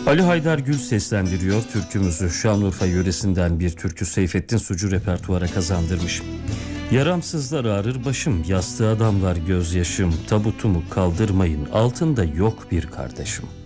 Ali Haydar Gül seslendiriyor türkümüzü. Şanlıurfa yöresinden bir türkü Seyfettin Sucu repertuvara kazandırmış. Yaramsızlar ağrır başım, yastığa damlar gözyaşım, tabutumu kaldırmayın, altında yok bir kardeşim.